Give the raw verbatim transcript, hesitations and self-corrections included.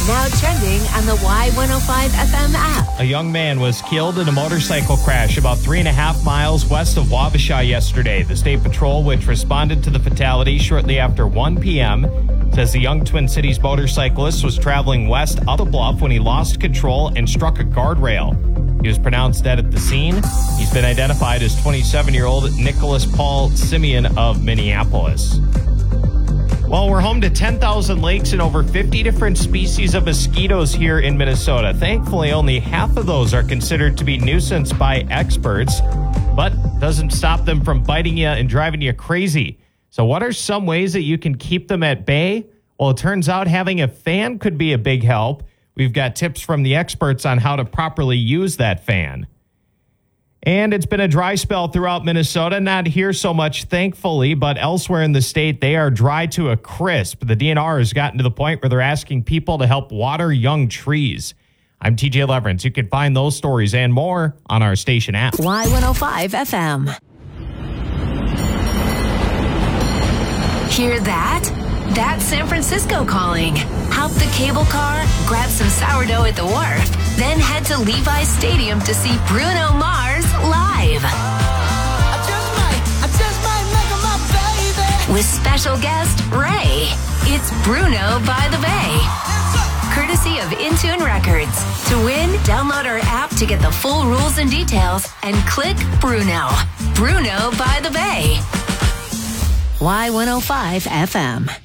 Now trending on the Y one oh five F M app. A young man was killed in a motorcycle crash about three and a half miles west of Wabasha yesterday. The State Patrol, which responded to the fatality shortly after one p.m., says the young Twin Cities motorcyclist was traveling west up a bluff when he lost control and struck a guardrail. He was pronounced dead at the scene. He's been identified as twenty-seven-year-old Nicholas Paul Simeon of Minneapolis. Well, we're home to ten thousand lakes and over fifty different species of mosquitoes here in Minnesota. Thankfully, only half of those are considered to be nuisance by experts, but doesn't stop them from biting you and driving you crazy. So what are some ways that you can keep them at bay? Well, it turns out having a fan could be a big help. We've got tips from the experts on how to properly use that fan. And it's been a dry spell throughout Minnesota. Not here so much, thankfully, but elsewhere in the state, they are dry to a crisp. The D N R has gotten to the point where they're asking people to help water young trees. I'm T J Leverance. You can find those stories and more on our station app. Y one oh five F M. Hear that? That's San Francisco calling. Hop the cable car, grab some sourdough at the wharf, then head to Levi's Stadium to see Bruno Mars live. I just might, I just might make her my baby. With special guest Ray. It's Bruno by the Bay. Courtesy of Intune Records. To win, download our app to get the full rules and details and click Bruno. Bruno by the Bay. Y one oh five F M.